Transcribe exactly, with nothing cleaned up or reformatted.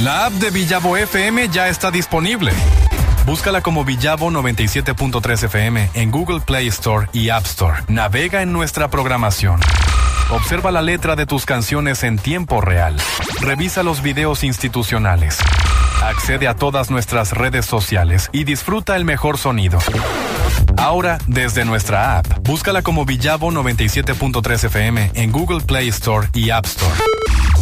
La app de Villavo F M ya está disponible. Búscala como Villavo noventa y siete punto tres F M en Google Play Store y App Store. Navega en nuestra programación. Observa la letra de tus canciones en tiempo real. Revisa los videos institucionales. Accede a todas nuestras redes sociales y disfruta el mejor sonido. Ahora, desde nuestra app, búscala como Villavo noventa y siete punto tres F M en Google Play Store y App Store.